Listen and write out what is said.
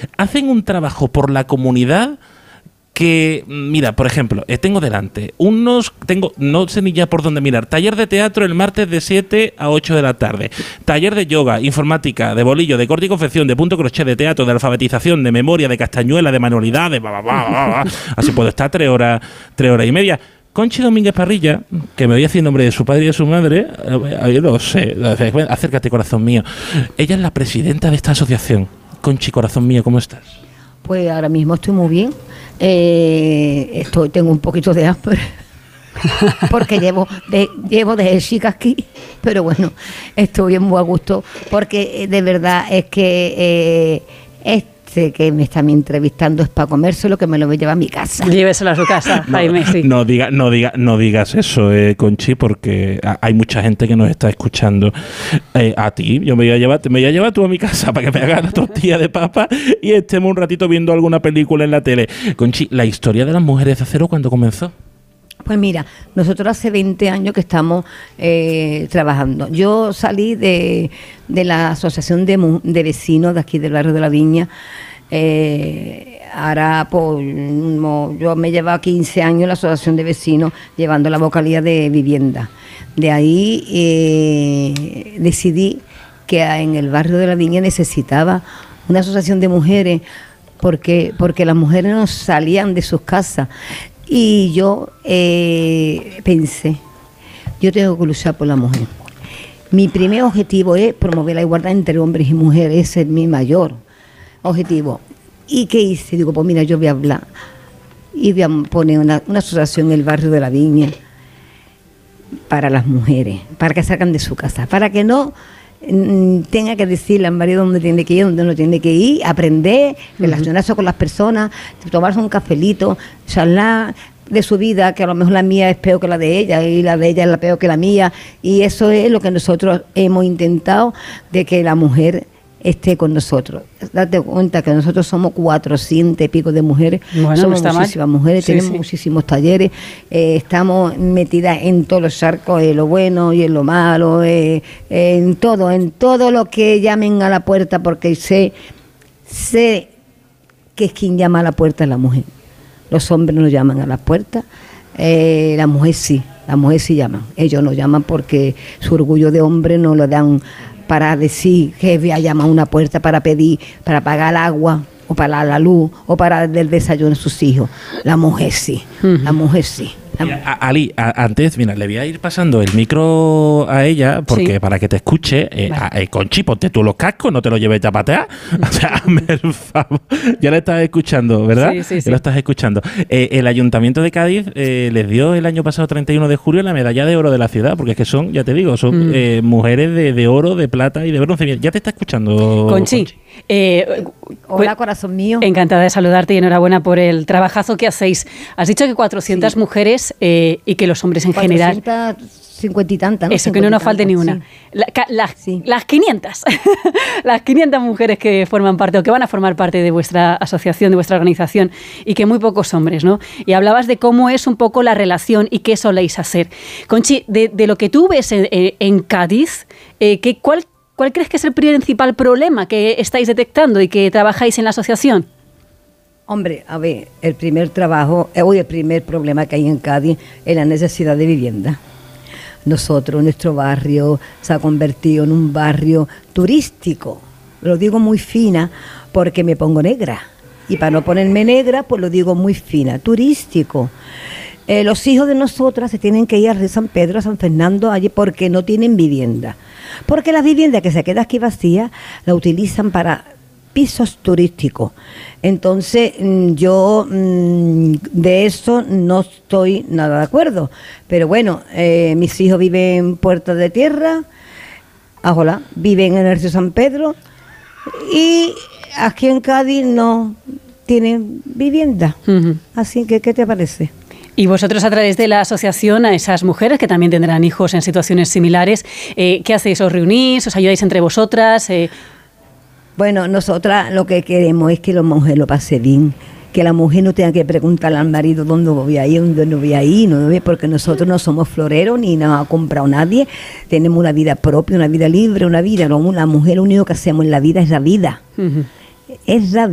hacen un trabajo por la comunidad que, mira, por ejemplo, tengo delante no sé ni ya por dónde mirar, taller de teatro el martes de 7 a 8 de la tarde, taller de yoga, informática, de bolillo, de corte y confección, de punto crochet, de teatro, de alfabetización, de memoria, de castañuela, de manualidades, así puedo estar 3 horas y media. Conchi Domínguez Parrilla, que me voy a decir el nombre de su padre y de su madre, yo lo sé, acércate, corazón mío. Ella es la presidenta de esta asociación. Conchi, corazón mío, ¿cómo estás? Pues ahora mismo estoy muy bien. Tengo un poquito de hambre porque llevo desde chica aquí, pero bueno, estoy bien, muy a gusto, porque de verdad es que que me está entrevistando es para comérselo, que me lo voy a llevar a mi casa. Lléveselo a su casa, Jaime, sí. No digas eso, Conchi, porque hay mucha gente que nos está escuchando. A ti, me voy a llevar tú a mi casa para que me hagas la tortilla de papa y estemos un ratito viendo alguna película en la tele. Conchi, ¿la historia de las mujeres de acero cuándo comenzó? Pues mira, nosotros hace 20 años que estamos trabajando. Yo salí de la asociación de vecinos de aquí del barrio de la Viña. Ahora pues, yo me llevaba 15 años en la asociación de vecinos llevando la vocalía de vivienda. De ahí decidí que en el barrio de la Viña necesitaba una asociación de mujeres porque las mujeres no salían de sus casas. Y yo pensé, yo tengo que luchar por la mujer. Mi primer objetivo es promover la igualdad entre hombres y mujeres, ese es mi mayor objetivo. ¿Y qué hice? Digo, pues mira, yo voy a hablar y voy a poner una asociación en el barrio de la Viña para las mujeres, para que salgan de su casa, para que no tenga que decirle al marido dónde tiene que ir, dónde no tiene que ir, aprender, relacionarse con las personas, tomarse un cafelito, charlar de su vida, que a lo mejor la mía es peor que la de ella y la de ella es la peor que la mía, y eso es lo que nosotros hemos intentado, de que la mujer esté con nosotros. Date cuenta que nosotros somos 400 y pico de mujeres, bueno, somos muchísimas mujeres, sí, tenemos muchísimos talleres, estamos metidas en todos los charcos, en lo bueno y en lo malo, en todo lo que llamen a la puerta, porque sé que es quien llama a la puerta es la mujer. Los hombres no llaman a la puerta, la mujer sí llaman. Ellos no llaman porque su orgullo de hombre no lo dan para decir que voy a llamar a una puerta para pedir, para pagar el agua o para la luz o para el desayuno a sus hijos. La mujer sí, la mujer sí. Ali, antes, mira, le voy a ir pasando el micro a ella, porque sí, para que te escuche. Vale. Conchi, ponte tú los cascos, no te los lleves ya a patear. O sea, hazme el favor. Ya la estás escuchando, ¿verdad? Sí. Ya lo estás escuchando. El Ayuntamiento de Cádiz les dio el año pasado, 31 de julio, la medalla de oro de la ciudad, porque es que son, ya te digo, son mujeres de oro, de plata y de bronce. Ya te está escuchando, Conchi. Hola, corazón mío. Encantada de saludarte y enhorabuena por el trabajazo que hacéis. Has dicho que 400 mujeres y que los hombres en 450 general... 50 y tantas, ¿no? Eso, que no nos falte ni una. Sí. Las 500. Las 500 mujeres que forman parte o que van a formar parte de vuestra asociación, de vuestra organización, y que muy pocos hombres, ¿no? Y hablabas de cómo es un poco la relación y qué soléis hacer. Conchi, de lo que tú ves en Cádiz, ¿cuál crees que es el principal problema que estáis detectando y que trabajáis en la asociación? Hombre, a ver, el primer problema que hay en Cádiz es la necesidad de vivienda. Nuestro barrio se ha convertido en un barrio turístico. Lo digo muy fina porque me pongo negra. Y para no ponerme negra, pues lo digo muy fina, turístico. Los hijos de nosotras se tienen que ir a San Pedro, a San Fernando, allí porque no tienen vivienda. Porque la vivienda que se queda aquí vacía la utilizan para pisos turísticos. Entonces yo de eso no estoy nada de acuerdo. Pero bueno, mis hijos viven en Puerta de Tierra, viven en el río San Pedro y aquí en Cádiz no tienen vivienda. Así que, ¿qué te parece? Y vosotros, a través de la asociación, a esas mujeres que también tendrán hijos en situaciones similares, ¿qué hacéis? ¿Os reunís? ¿Os ayudáis entre vosotras? Bueno, nosotras lo que queremos es que la mujer lo pase bien, que la mujer no tenga que preguntarle al marido dónde voy a ir, dónde no voy a ir, porque nosotros no somos floreros ni nos ha comprado nadie, tenemos una vida propia, una vida libre, una vida, no, la mujer lo único que hacemos en la vida es la vida. Es la